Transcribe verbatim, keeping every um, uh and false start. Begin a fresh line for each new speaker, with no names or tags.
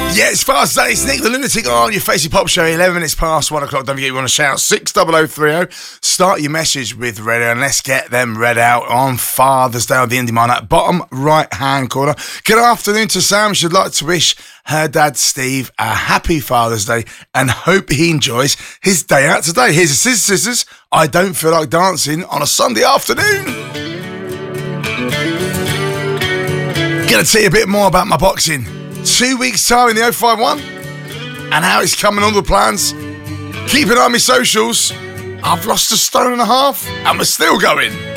Yeah, it's fast day. It's Nick the Lunatic on your Facey Pop Show. eleven minutes past one o'clock. Don't forget you want to shout six double oh three oh. Start your message with read out and let's get them read out on Father's Day on the Indie Miner. Bottom right hand corner. Good afternoon to Sam. She'd like to wish her dad Steve a happy Father's Day and hope he enjoys his day out today. Here's a Scissors Sisters. I don't feel like dancing on a Sunday afternoon. Gonna tell you a bit more about my boxing. Two weeks time in the oh five one and how it's coming on the plans. Keep an eye on my socials. I've lost a stone and a half and we're still going.